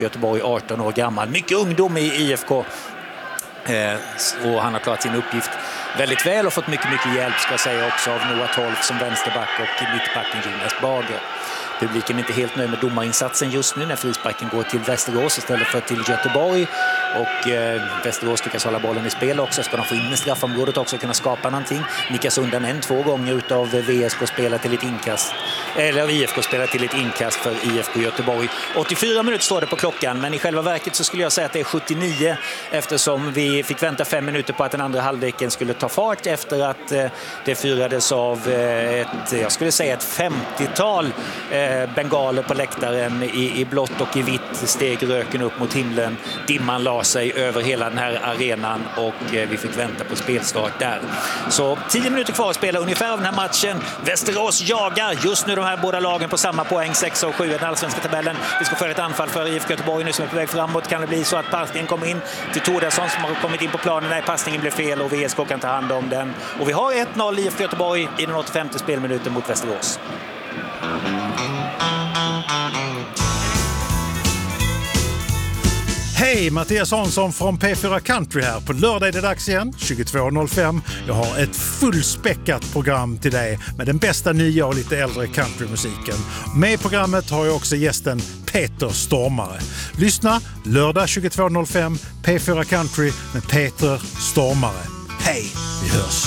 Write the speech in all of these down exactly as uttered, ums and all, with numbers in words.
Göteborg, arton år gammal. Mycket ungdom i I F K. Eh, och han har klarat sin uppgift väldigt väl och fått mycket, mycket hjälp ska jag säga också av Noah Tolf som vänsterback och mittbacken Jonas Bager. Publiken är inte helt nöjd med domarinsatsen just nu när frisparken går till Västerås istället för till Göteborg. Och eh, Västerås lyckas hålla bollen i spel också. Ska de få in i straffområdet också kunna skapa någonting. Nickas undan en, två gånger utav V S K-spelare till ett inkast. Eller I F K-spelare till ett inkast för I F K Göteborg. åttiofyra minuter står det på klockan, men i själva verket så skulle jag säga att det är sjuttionio eftersom vi fick vänta fem minuter på att den andra halvleken skulle ta fart efter att eh, det fyrades av eh, ett, jag skulle säga ett femtiotal eh, bengaler på läktaren i, i blått och i vitt steg röken upp mot himlen. Dimman la sig över hela den här arenan och eh, vi fick vänta på spelstart där. Så tio minuter kvar att spela ungefär av den här matchen. Västerås jagar just nu de här båda lagen på samma poäng, sex och sju i den allsvenska tabellen. Vi ska få ett anfall för I F K Göteborg nu som är på väg framåt. Kan det bli så att passningen kommer in till Tordarsson som har kommit in på planen när passningen blev fel och V S K kan ta hand om den. Och vi har ett noll I F K Göteborg i den åttiofemte spelminuten mot Västerås. Hej, Mattias Hansson från P fyra Country här. På lördag är det dags igen, tjugotvå noll fem. Jag har ett fullspäckat program till dig med den bästa nya och lite äldre countrymusiken. Med i programmet har jag också gästen Peter Stormare. Lyssna lördag tjugotvå noll fem, P fyra Country med Peter Stormare. Hej, vi hörs!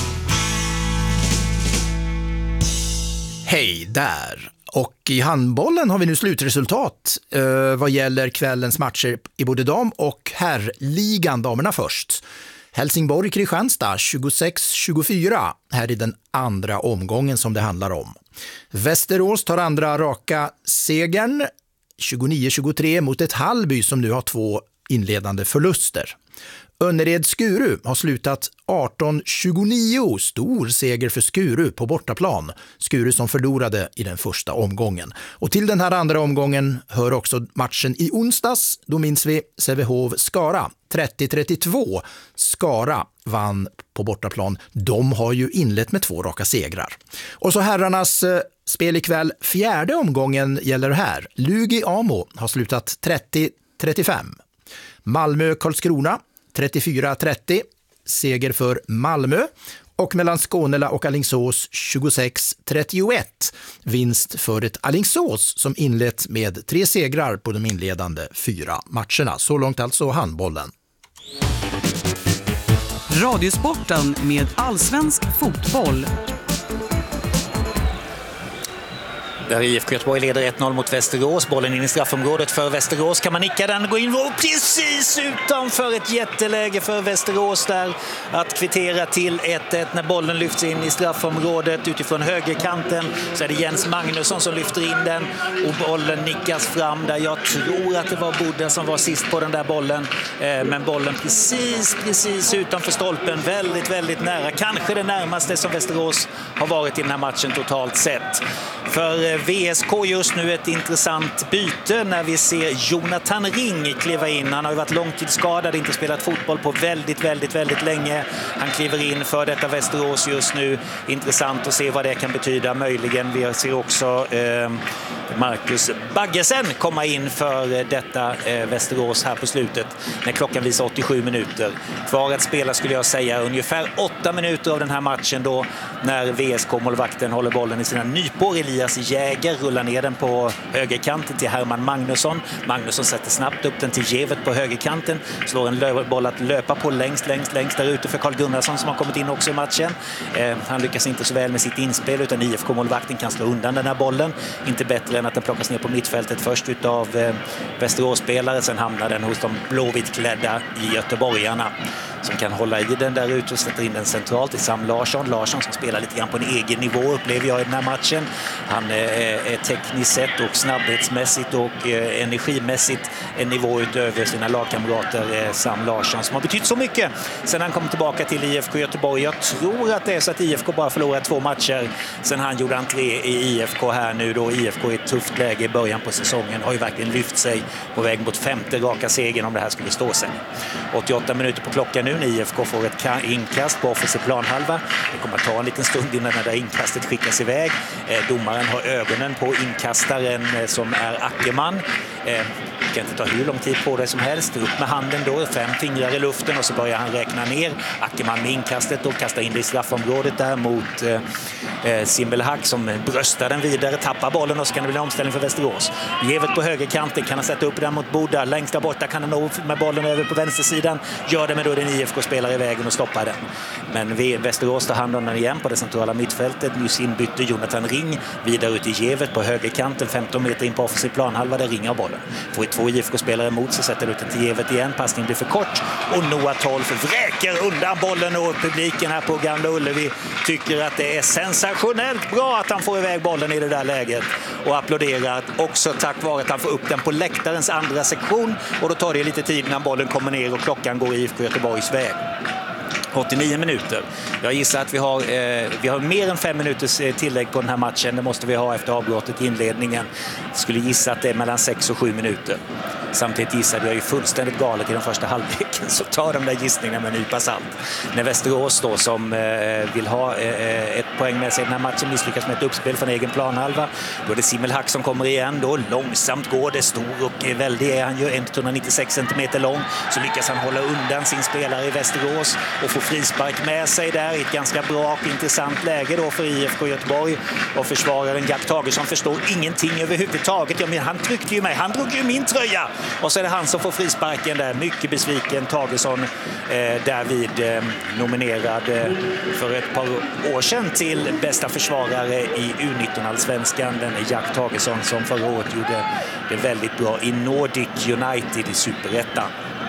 Hej där! Och i handbollen har vi nu slutresultat eh, vad gäller kvällens matcher i både dam- och herrligan. Damerna först. Helsingborg-Kristianstad tjugosex tjugofyra här i den andra omgången som det handlar om. Västerås tar andra raka segern tjugonio tjugotre mot ett Hallby som nu har två inledande förluster. Önnered-Skuru har slutat arton tjugonio, stor seger för Skuru på bortaplan. Skuru som förlorade i den första omgången. Och till den här andra omgången hör också matchen i onsdags. Då minns vi Sävehof-Skara trettio trettiotvå. Skara vann på bortaplan. De har ju inlett med två raka segrar. Och så herrarnas eh, spel ikväll. Fjärde omgången gäller här. Lugi-Amo har slutat trettio trettiofem. Malmö-Karlskrona trettiofyra trettio, seger för Malmö. Och mellan Skånela och Alingsås tjugosex trettioett, vinst för ett Alingsås som inlett med tre segrar på de inledande fyra matcherna. Så långt alltså handbollen. Radiosporten med allsvensk fotboll. Där I F K Göteborg leder ett noll mot Västerås. Bollen in i straffområdet för Västerås. Kan man nicka den och gå in och precis utanför ett jätteläge för Västerås där att kvittera till ett ett när bollen lyfts in i straffområdet utifrån högerkanten. Så är det Jens Magnusson som lyfter in den och bollen nickas fram där. Jag tror att det var Bodda som var sist på den där bollen. Men bollen precis, precis utanför stolpen. Väldigt, väldigt nära. Kanske det närmaste som Västerås har varit i den här matchen totalt sett. För V S K just nu ett intressant byte när vi ser Jonathan Ring kliva in. Han har ju varit långtidsskadad, inte spelat fotboll på väldigt, väldigt, väldigt länge. Han kliver in för detta Västerås just nu. Intressant att se vad det kan betyda. Möjligen vi ser också eh, Marcus Baggesen komma in för detta eh, Västerås här på slutet när klockan visar åttiosju minuter. Kvar att spela skulle jag säga ungefär åtta minuter av den här matchen då när V S K-målvakten håller bollen i sina nypor. Elias Jäger rullar ner den på högerkanten till Herman Magnusson. Magnusson sätter snabbt upp den till Gevet på högerkanten. Slår en boll att löpa på längst, längst, längst där ute för Carl Gunnarsson som har kommit in också i matchen. Eh, han lyckas inte så väl med sitt inspel utan I F K-målvakten kan slå undan den här bollen. Inte bättre än att den plockas ner på mittfältet först utav eh, Västerås-spelare. Sen hamnar den hos de blåvitklädda i göteborgarna som kan hålla i den där ute och sätter in den centralt till Sam Larsson. Larsson som spelar lite grann på en egen nivå upplever jag i den här matchen. Han är, är tekniskt sett och snabbhetsmässigt och eh, energimässigt en nivå utöver sina lagkamrater eh, Sam Larsson som har betytt så mycket sen han kom tillbaka till I F K Göteborg. Jag tror att det är så att I F K bara förlorat två matcher sen han gjorde entré i I F K här nu då. I F K i ett tufft läge i början på säsongen har ju verkligen lyft sig på väg mot femte raka segern om det här skulle stå sig. åttioåtta minuter på klockan nu. nu. I F K får ett inkast på offensiv planhalva. Det kommer att ta en liten stund innan det där inkastet skickas iväg. Eh, domaren har ögonen på inkastaren eh, som är Ackerman. Eh, kan inte ta hur lång tid på det som helst. Upp med handen då, fem fingrar i luften och så börjar han räkna ner. Ackerman med inkastet och kastar in det i straffområdet där mot eh, Simbelhack som bröstar den vidare, tappar bollen och så kan det bli en omställning för Västerås. Givet på högerkanten kan han sätta upp den mot Boda. Längst där borta kan han nå med bollen över på vänstersidan. Gör det, men då är det en I F K-spelare i vägen och stoppar den. Men vi, Västerås tar hand om den igen på det centrala mittfältet. Nyss inbytte Jonathan Ring vidare ut i Givet på högerkanten, femton meter in på offensiv planhalva där Ring av bollen. Får vi två I F K-spelare emot så sätter ut den till Givet igen. Passningen blir för kort och Noah Tolf vräker undan bollen och publiken här på Gamla Ullevi tycker att det är sensationellt bra att han får iväg bollen i det där läget och applåderar också tack vare att han får upp den på läktarens andra sektion och då tar det lite tid när bollen kommer ner och klockan går i I F K Göteborgs väg. åttionio minuter. Jag gissar att vi har, eh, vi har mer än fem minuters tillägg på den här matchen. Det måste vi ha efter avbrottet i inledningen. Jag skulle gissa att det är mellan sex och sju minuter. Samtidigt gissade jag ju fullständigt galet i den första halvleken, så tar de där gissningarna med en nypa salt. När Västerås då som eh, vill ha eh, ett poäng med sig i den här matchen misslyckas med ett uppspel från egen planhalva. Då är det Simbelhack som kommer igen då. Långsamt går det, stor och väldig är han ju, etthundranittiosex centimeter lång. Så lyckas han hålla undan sin spelare i Västerås och få frispark med sig där i ett ganska bra och intressant läge då för I F K Göteborg. Och försvararen Jack Tagesson förstår ingenting överhuvudtaget. Ja, men han tryckte ju mig, han drog ju min tröja. Och så är det han som får frisparken där. Mycket besviken Tagesson eh, därvid eh, nominerad eh, för ett par år sedan till bästa försvarare i U nitton-allsvenskan. Den är Jack Tagesson som förra året gjorde det väldigt bra i Nordic United i Superettan.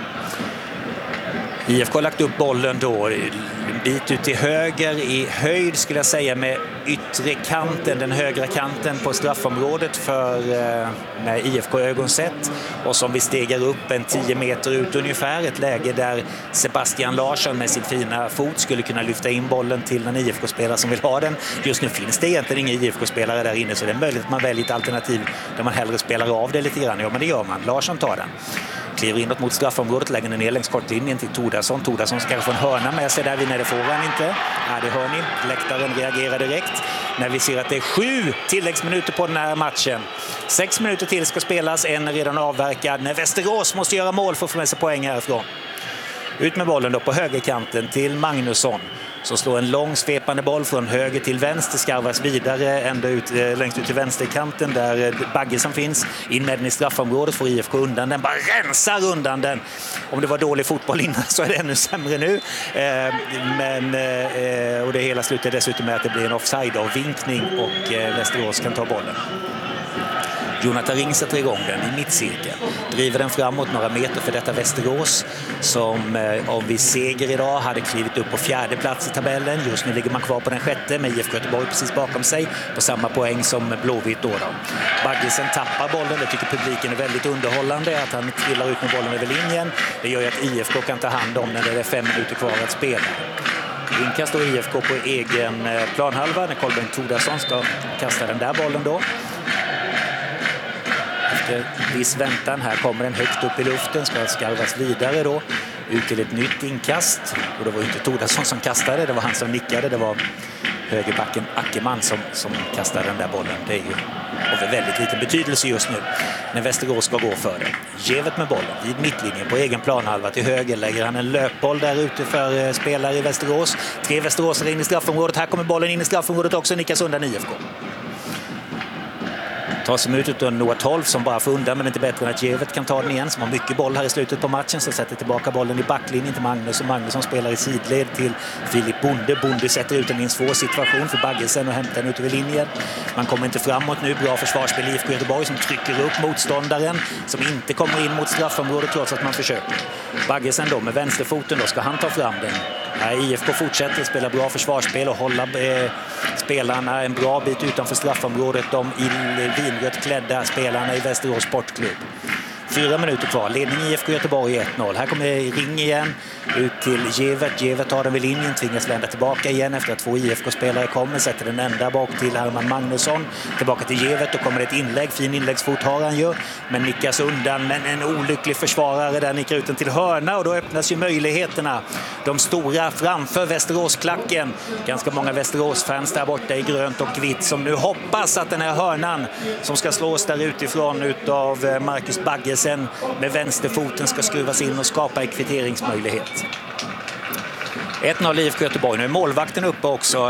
I F K har lagt upp bollen då en bit ut till höger i höjd skulle jag säga med yttre kanten, den högra kanten på straffområdet för med I F K-ögonsett och som vi stegar upp en tio meter ut ungefär, ett läge där Sebastian Larsson med sin fina fot skulle kunna lyfta in bollen till en I F K-spelare som vill ha den. Just nu finns det egentligen ingen I F K-spelare där inne så det är möjligt att man väljer ett alternativ där man hellre spelar av det lite grann. Ja, men det gör man. Larsson tar den. Kliver inåt mot straffområdet, lägger ner längs kortlinjen till Tordarsson. Tordarsson ska få en hörna med sig där vid när det får han inte. Ja, det hör ni. Läktaren reagerar direkt när vi ser att det är sju tilläggsminuter på den här matchen. Sex minuter till ska spelas, en är redan avverkad. När Västerås måste göra mål för att få med sig poäng härifrån. Ut med bollen då på högerkanten till Magnusson. Så slår en lång svepande boll från höger till vänster, skarvas vidare ända ut, eh, längst ut till vänsterkanten där eh, Bagge som finns. In med den i straffområdet får I F K undan den, bara rensar undan den. Om det var dålig fotboll innan så är det ännu sämre nu. Eh, men, eh, och det hela slutar dessutom med att det blir en offside-avvinkning och eh, Västerås kan ta bollen. Jonathan Ring sätter igång den i mittcirkeln. Driver den framåt några meter för detta Västerås som eh, om vi seger idag hade klivit upp på fjärde plats i tabellen. Just nu ligger man kvar på den sjätte med I F K Göteborg precis bakom sig på samma poäng som Blåvitt då. då. Baggesen tappar bollen. Det tycker publiken är väldigt underhållande att han trillar ut med bollen över linjen. Det gör ju att I F K kan ta hand om när det är fem minuter kvar att spela. Inkast då I F K på egen planhalva när Kolben Tordarsson ska kasta den där bollen då. Efter viss väntan, här kommer den högt upp i luften, ska skarvas vidare då ut till ett nytt inkast och det var inte Tordarsson som kastade, det var han som nickade, det var högerbacken Ackerman som, som kastade den där bollen. Det är ju av väldigt liten betydelse just nu när Västerås ska gå för det. Givet med bollen vid mittlinjen på egen planhalva till höger lägger han en löpboll där ute för spelare i Västerås. Tre Västeråsare in i straffområdet, här kommer bollen in i straffområdet också, nickas undan I F K. tar sig ut utan Noah Tolf som bara får undan, men inte bättre än att Givet kan ta den igen, som har mycket boll här i slutet på matchen, så sätter tillbaka bollen i backlinjen till Magnus, och Magnus som spelar i sidled till Filip Bonde. Bonde sätter ut den i en svår situation för Baggesen och hämtar den ut över linjen. Man kommer inte framåt nu, bra försvarsspel i I F K Göteborg som trycker upp motståndaren som inte kommer in mot straffområdet trots att man försöker. Baggesen då med vänsterfoten, då ska han ta fram den. I F K fortsätter spela bra försvarsspel och hålla eh, spelarna en bra bit utanför straffområdet, de i vinrött klädda spelarna i Västerås Sportklubb. Fyra minuter kvar. Ledning i I F K Göteborg ett noll. Här kommer Ring igen. Ut till Gevert. Gevert tar den vid linjen. Tvingas vända tillbaka igen efter att två I F K-spelare kommer. Sätter den ända bak till Herman Magnusson. Tillbaka till Gevert. Då kommer ett inlägg. Fin inläggsfot har han ju. Men nickas undan. Men en olycklig försvarare där nickar ut den till hörna. Och då öppnas ju möjligheterna. De stora framför Västeråsklacken. Ganska många Västerås-fans där borta i grönt och vitt som nu hoppas att den här hörnan som ska slås där utifrån utav Marcus Baggesen med vänsterfoten ska skruvas in och skapa en kvitteringsmöjlighet. ett noll I F K Göteborg. Nu är målvakten uppe också.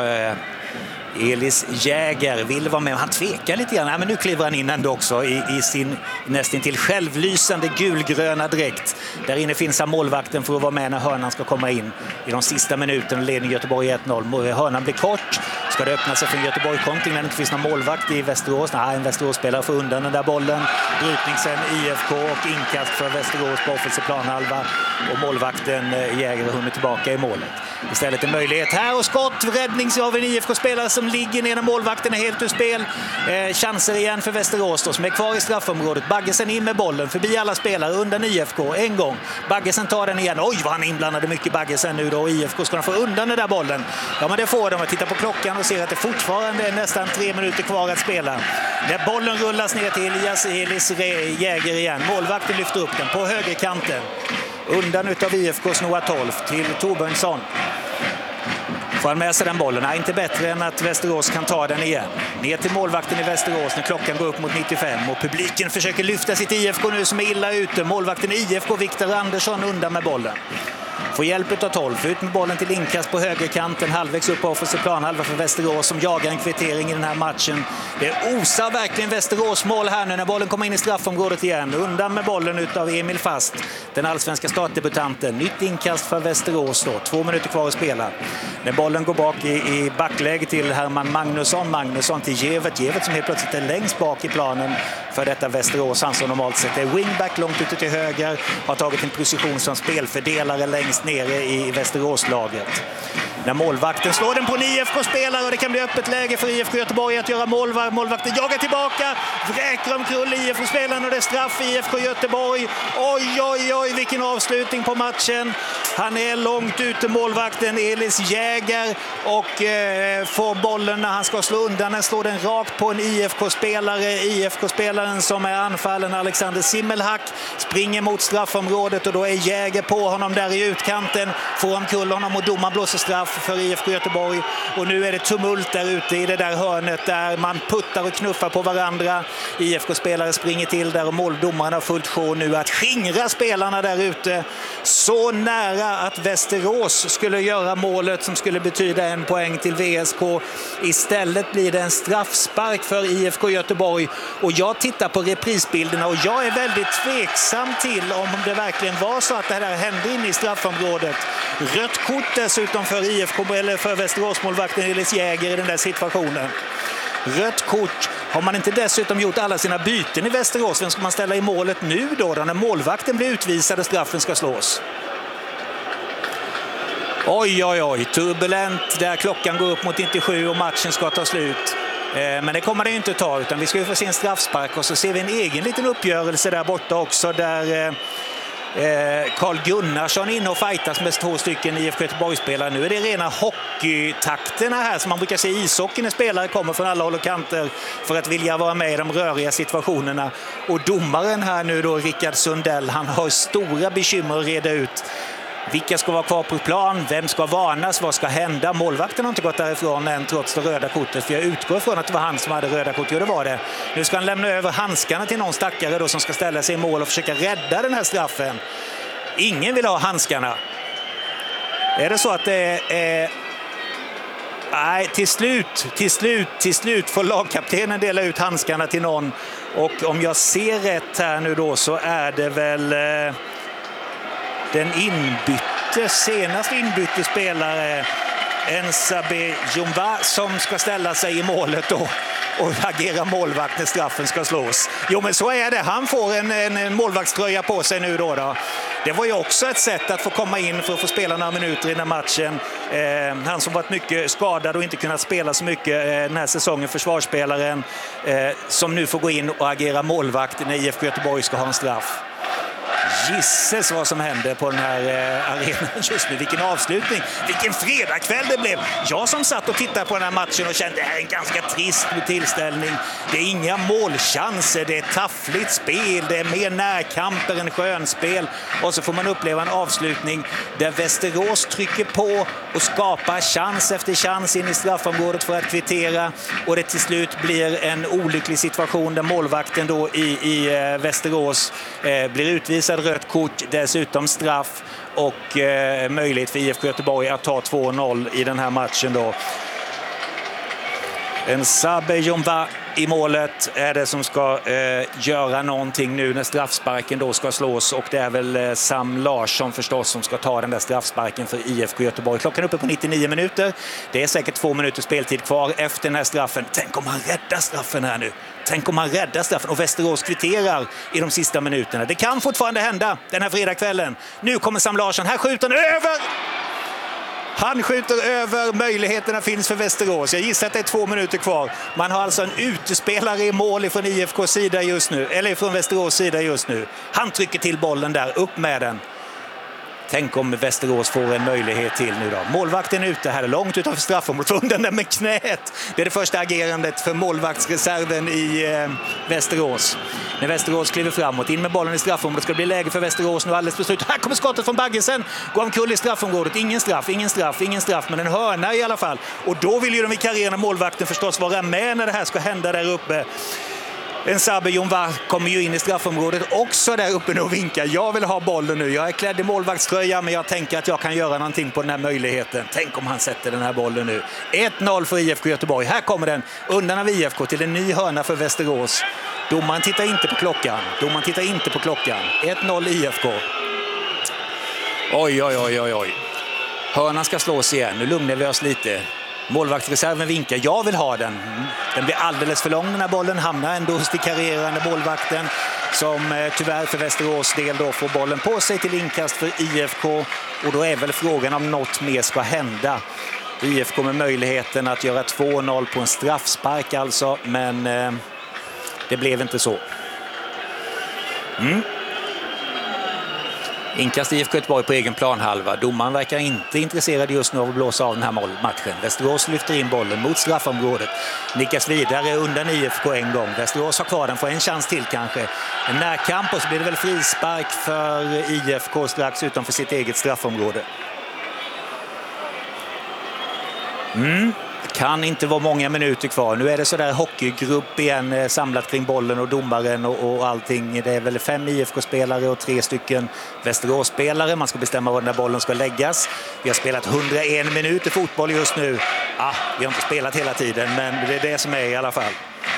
Elis Jäger vill vara med. Han tvekar lite grann. Ja, men nu kliver han in ändå också i, i sin nästan till självlysande gulgröna dräkt. Där inne finns han målvakten för att vara med när hörnan ska komma in i de sista minuterna. Ledning Göteborg ett noll. Hörnan blir kort. Ska det öppna sig för Göteborg-kontring när det inte finns någon målvakt i Västerås? Nej, en Västerås-spelare får undan den där bollen. Brytning sen I F K och inkast för Västerås på offensiv planhalva. Och målvakten Jäger hunnit tillbaka i målet. Istället en möjlighet här och skott. Räddnings av en I F K-spelare som ligger ner när målvakten är helt ur spel. Eh, chanser igen för Västerås då, som är kvar i straffområdet. Baggesen in med bollen förbi alla spelare undan I F K en gång. Baggesen tar den igen. Oj vad han inblandade mycket Baggesen nu då. I F K ska de få undan den där bollen. Ja men det får de. Att titta på klockan och ser att det fortfarande är nästan tre minuter kvar att spela. När bollen rullas ner till Elias Elis Jäger igen. Målvakten lyfter upp den på högerkanten. Undan utav I F K:s Noah tolv till Torbjörnsson. Får han med sig den bollen? Nej, inte bättre än att Västerås kan ta den igen. Ner till målvakten i Västerås när klockan går upp mot nittiofem. Och publiken försöker lyfta sitt I F K nu som är illa ute. Målvakten i I F K, Viktor Andersson, undan med bollen. Får hjälp av tolv. Ut med bollen till inkast på högerkanten. Halvvägs upp på offensiv planhalva för Västerås som jagar en kvittering i den här matchen. Det osar verkligen Västerås mål här nu när bollen kommer in i straffområdet igen. Undan med bollen utav Emil Fast, den allsvenska startdebutanten. Nytt inkast för Västerås då. Två minuter kvar att spela. När bollen går bak i, i backläge till Herman Magnusson. Magnusson till Gevert. Gevert som helt plötsligt är längst bak i planen för detta Västerås. Han som normalt sett är wingback långt ute till höger. Har tagit en position som spelfördelare längst nere i Västeråslaget. När målvakten slår den på en I F K-spelare och det kan bli öppet läge för I F K Göteborg att göra mål. Målvakten jagar tillbaka, vräker omkull I F K-spelaren och det är straff I F K Göteborg. Oj, oj, oj, vilken avslutning på matchen. Han är långt ute, målvakten Elis Jäger, och eh, får bollen när han ska slå undan. Den slår den rakt på en I F K-spelare. I F K-spelaren som är anfallen, Alexander Simmelhack, springer mot straffområdet och då är Jäger på honom där i utkanten. Får omkull honom och domaren blåser straff för I F K Göteborg. Och nu är det tumult där ute i det där hörnet där man puttar och knuffar på varandra. I F K-spelare springer till där och måldomaren har fullt sjå nu att skingra spelarna där ute. Så nära att Västerås skulle göra målet som skulle betyda en poäng till V S K. Istället blir det en straffspark för I F K Göteborg. Och jag tittar på reprisbilderna och jag är väldigt tveksam till om det verkligen var så att det här hände inne i straffområdet. Rött kort dessutom för I F K eller för Västeråsmålvakten Elis Jäger i den där situationen. Rött kort. Har man inte dessutom gjort alla sina byten i Västerås, vem ska man ställa i målet nu då, då när målvakten blir utvisad och straffen ska slås? Oj, oj, oj. Turbulent där klockan går upp mot nittiosju och matchen ska ta slut. Men det kommer det inte ta, utan vi ska ju få se en straffspark och så ser vi en egen liten uppgörelse där borta också där Carl Gunnarsson inne och fightas med två stycken I F K Göteborg-spelare. Nu är det rena hockeytakterna här som man brukar se i ishockey när spelare kommer från alla håll och kanter för att vilja vara med i de röriga situationerna. Och domaren här nu då, Rickard Sundell, han har stora bekymmer att reda ut. Vilka ska vara kvar på plan? Vem ska varnas? Vad ska hända? Målvakten har inte gått därifrån än trots det röda kortet. För jag utgår från att det var han som hade röda kort. Jo, det var det. Nu ska han lämna över handskarna till någon stackare då som ska ställa sig i mål och försöka rädda den här straffen. Ingen vill ha handskarna. Är det så att det är... Nej, till slut, till slut, till slut får lagkaptenen dela ut handskarna till någon. Och om jag ser rätt här nu då så är det väl... Den inbytte, senast inbytte spelare Ensabe Jumba som ska ställa sig i målet då och agera målvakt när straffen ska slås. Jo, men så är det. Han får en, en målvaktströja på sig nu då, då. Det var ju också ett sätt att få komma in för att få spela några minuter i den här matchen. Eh, han som varit mycket skadad och inte kunnat spela så mycket eh, den här säsongen, försvarsspelaren eh, som nu får gå in och agera målvakt när I F K Göteborg ska ha en straff. Gisses vad som händer på den här eh, arenan just nu. Vilken avslutning, vilken fredagkväll det blev. Jag som satt och tittade på den här matchen och kände att det här är en ganska trist tillställning. Det är inga målchanser, det är taffligt spel, det är mer närkamper än skönspel. Och så får man uppleva en avslutning där Västerås trycker på och skapar chans efter chans in i straffområdet för att kvittera. Och det till slut blir en olycklig situation där målvakten då i, i eh, Västerås eh, blir utvisad, rött kort, dessutom straff och eh, möjlighet för I F K Göteborg att ta två noll i den här matchen då. En Sabbe Jomba i målet är det som ska eh, göra någonting nu när straffsparken då ska slås, och det är väl eh, Sam Larsson förstås som ska ta den där straffsparken för I F K Göteborg. Klockan är uppe på nittionio minuter. Det är säkert två minuter speltid kvar efter den här straffen. Tänk om han räddar straffen här nu. Tänk om han räddar straffen och Västerås kvitterar i de sista minuterna. Det kan fortfarande hända den här fredagskvällen. Nu kommer Sam Larsson. Här skjuter han över! Han skjuter över, möjligheterna finns för Västerås. Jag gissar att det är två minuter kvar. Man har alltså en utespelare i mål från I F K:s sida just nu, eller från Västerås sida just nu. Han trycker till bollen där, upp med den. Tänk om Västerås får en möjlighet till nu då. Målvakten är ute här långt utanför straffområdet, undan där med knät. Det är det första agerandet för målvaktsreserven i eh, Västerås. När Västerås kliver framåt, in med bollen i straffområdet, ska det bli läge för Västerås nu alldeles på slut. Här kommer skottet från Baggesen. Går omkull i straffområdet. Ingen straff, ingen straff, ingen straff, men en hörna i alla fall. Och då vill ju de vikarierande målvakten förstås vara med när det här ska hända där uppe. En Sabbe Jomba kommer ju in i straffområdet också där uppe och vinkar. Jag vill ha bollen nu. Jag är klädd i målvaktströja, men jag tänker att jag kan göra någonting på den här möjligheten. Tänk om han sätter den här bollen nu. ett noll för I F K Göteborg. Här kommer den undan av I F K till en ny hörna för Västerås. Domaren tittar inte på klockan. Domaren tittar inte på klockan. ett noll I F K. Oj, oj, oj, oj, oj. Hörnan ska slås igen. Nu lugnar vi oss lite. Målvaktsreserven vinkar. Jag vill ha den. Den blir alldeles för lång den här bollen. Hamnar ändå hos vikarierande målvakten som eh, tyvärr för Västerås del då får bollen på sig till inkast för I F K. Och då är väl frågan om något mer ska hända. I F K med möjligheten att göra två noll på en straffspark alltså. Men eh, det blev inte så. Mm. Inkast I F K Göteborg på egen planhalva. Domaren verkar inte intresserad just nu av att blåsa av den här matchen. Västerås lyfter in bollen mot straffområdet. Nickas vidare undan I F K en gång. Västerås har kvar den, får en chans till kanske. En närkamp och så blir det väl frispark för I F K strax utanför sitt eget straffområde. Mm. Kan inte vara många minuter kvar. Nu är det så där hockeygrupp igen eh, samlat kring bollen och domaren och, och allting. Det är väl fem I F K-spelare och tre stycken Västerås-spelare. Man ska bestämma var den där bollen ska läggas. Vi har spelat hundraen minuter fotboll just nu. Ah, vi har inte spelat hela tiden, men det är det som är i alla fall.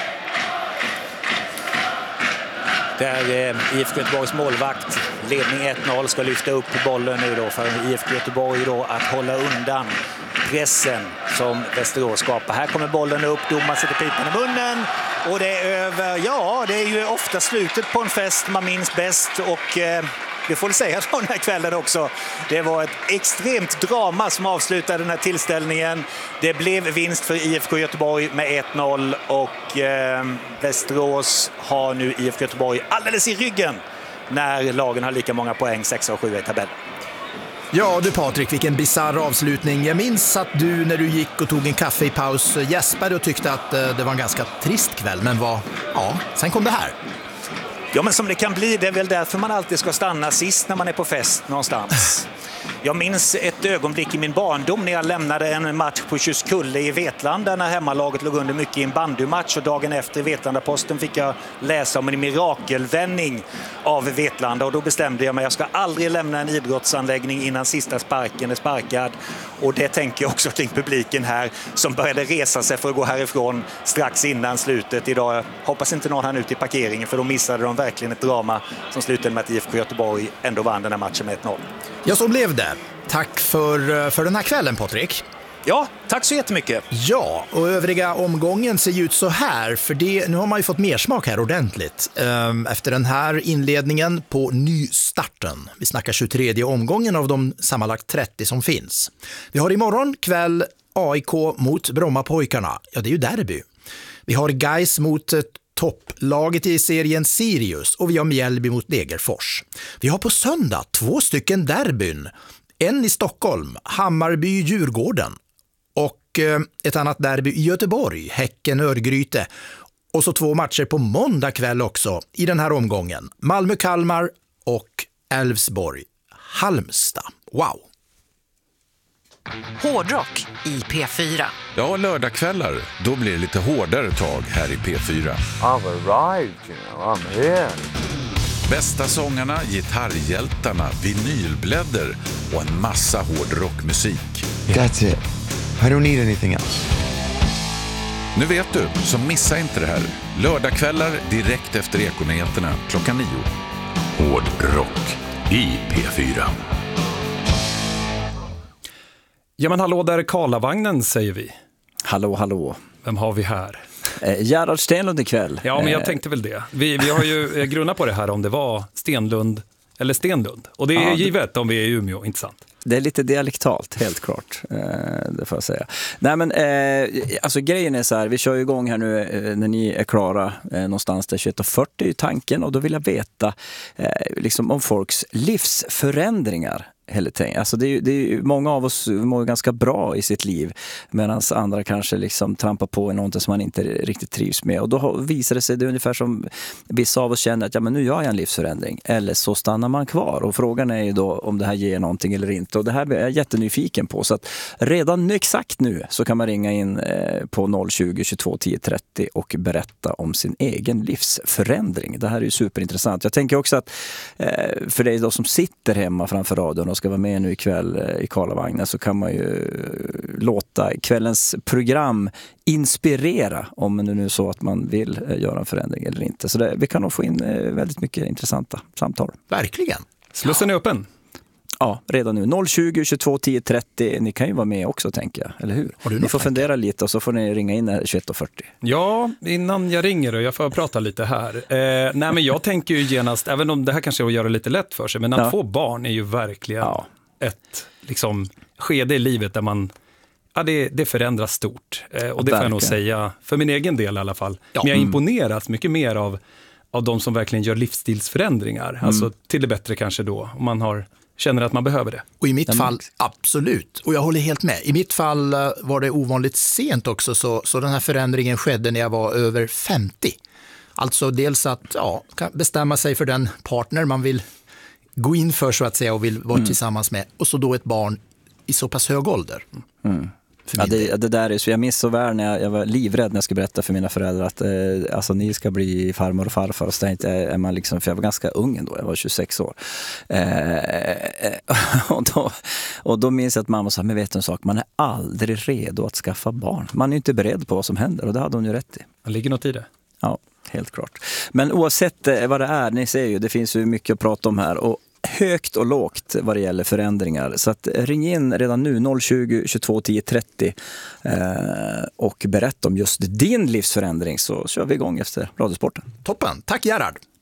Där eh, I F K Göteborgs målvakt, ledning ett noll, ska lyfta upp bollen nu då för I F K Göteborg då att hålla undan pressen som Västerås skapar. Här kommer bollen upp, domaren sätter pipen i munnen och det är över. Ja, det är ju ofta slutet på en fest man minns bäst, och eh, det får sägas på den här kvällen också. Det var ett extremt drama som avslutade den här tillställningen. Det blev vinst för I F K Göteborg med ett noll och eh, Västerås har nu I F K Göteborg alldeles i ryggen när lagen har lika många poäng, sex och sju i tabellen. Ja du Patrik, vilken bizarr avslutning. Jag minns att du när du gick och tog en kaffe i paus gäspade och tyckte att det var en ganska trist kväll. Men vad, ja, sen kom det här. Ja, men som det kan bli, det är väl därför man alltid ska stanna sist när man är på fest någonstans. Jag minns ett ögonblick i min barndom när jag lämnade en match på Tjuskulle i Vetlanda när hemmalaget låg under mycket i en bandymatch, och dagen efter i Vetlandaposten fick jag läsa om en mirakelvändning av Vetlanda, och då bestämde jag mig att jag ska aldrig lämna en idrottsanläggning innan sista sparken är sparkad, och det tänker jag också till publiken här som började resa sig för att gå härifrån strax innan slutet idag. Jag hoppas inte någon hann ut i parkeringen, för då missade de verkligen ett drama som slutade med att I F K Göteborg ändå vann den här matchen med ett noll. Ja, så blev det. Tack för, för den här kvällen, Patrik. Ja, tack så jättemycket. Ja, och övriga omgången ser ut så här, för det, nu har man ju fått mer smak här ordentligt. Efter den här inledningen på nystarten. Vi snackar tjugotredje omgången av de sammanlagt trettio som finns. Vi har imorgon kväll A I K mot Brommapojkarna. Ja, det är ju derby. Vi har Gais mot topplaget i serien Sirius och vi har Mjällby mot Degerfors. Vi har på söndag två stycken derbyn. En i Stockholm, Hammarby-Djurgården, och eh, ett annat derby i Göteborg, Häcken-Örgryte. Och så två matcher på måndag kväll också i den här omgången. Malmö-Kalmar och Elfsborg-Halmstad. Wow! Hårdrock i P fyra. Ja, lördagskvällar, då blir det lite hårdare tag här i P fyra. I've arrived, you know, I'm here. Bästa sångarna, gitarrhjältarna, vinylblädder och en massa hårdrockmusik. That's it. I don't need anything else. Nu vet du, så missa inte det här. Lördagskvällar direkt efter Ekonyheterna klockan nio. Hårdrock i P fyra. Ja men hallå, där är Karlavagnen, säger vi. Hallå, hallå. Vem har vi här? Eh, Gerhard Stenlund ikväll. Ja, men jag tänkte väl det. Vi, vi har ju grunnat på det här om det var Stenlund eller Stenlund. Och det är ja, givet om vi är i Umeå, inte sant? Det är lite dialektalt, helt klart. Eh, det får jag säga. Nej, men eh, alltså grejen är så här, vi kör ju igång här nu eh, när ni är klara eh, någonstans där tjugoett och fyrtio i tanken. Och då vill jag veta eh, liksom om folks livsförändringar. Alltså det är, det är, många av oss mår ganska bra i sitt liv medan andra kanske liksom trampar på i någonting som man inte riktigt trivs med. Och då visar det sig, det är ungefär som vissa av oss känner att ja, men nu gör jag en livsförändring. Eller så stannar man kvar. Och frågan är ju då om det här ger någonting eller inte. Och det här är jag jättenyfiken på. Så att redan nu, exakt nu, så kan man ringa in på noll tjugo, tjugotvå, tio trettio och berätta om sin egen livsförändring. Det här är ju superintressant. Jag tänker också att för dig då som sitter hemma framför radion och ska vara med nu ikväll i Karlavagnen, så kan man ju låta kvällens program inspirera om det nu är så att man vill göra en förändring eller inte. Så det, vi kan nog få in väldigt mycket intressanta samtal. Verkligen. Slussen är öppen. Ja, redan nu. noll tjugo, tjugotvå, tio trettio. Ni kan ju vara med också, tänker jag. Eller hur? Har du ni får tanke? fundera lite och så får ni ringa in tjugoett och fyrtio. Ja, innan jag ringer och jag får prata lite här. Eh, nej, men jag tänker ju genast, även om det här kanske är att göra det lite lätt för sig, men att ja. få barn är ju verkligen ja. ett liksom, skede i livet där man, ja, det, det förändras stort. Eh, och det får jag nog säga, för min egen del i alla fall. Ja. Men jag imponeras mycket mer av, av de som verkligen gör livsstilsförändringar. Mm. Alltså till det bättre kanske då, om man har känner att man behöver det. Och i mitt fall, absolut. Och jag håller helt med. I mitt fall var det ovanligt sent också, så, så den här förändringen skedde när jag var över femtio. Alltså dels att ja, bestämma sig för den partner man vill gå in för, så att säga, och vill vara mm. tillsammans med. Och så då ett barn i så pass hög ålder. Mm. Ja, det, det där är så, jag minns så väl när jag, jag var livrädd när jag skulle berätta för mina föräldrar att eh, alltså, ni ska bli farmor och farfar, och så tänkte jag, är man liksom, för jag var ganska ung ändå, jag var tjugosex år. Eh, och, då, och då minns jag att mamma sa, men vet du en sak, man är aldrig redo att skaffa barn. Man är inte beredd på vad som händer, och det hade hon ju rätt i. Det ligger något i det. Ja, helt klart. Men oavsett vad det är, ni ser ju, det finns ju mycket att prata om här, och högt och lågt vad det gäller förändringar. Så att ring in redan nu noll tjugo, tjugotvå, tio trettio eh, och berätta om just din livsförändring, så kör vi igång efter Radiosporten. Toppen, tack Gerhard!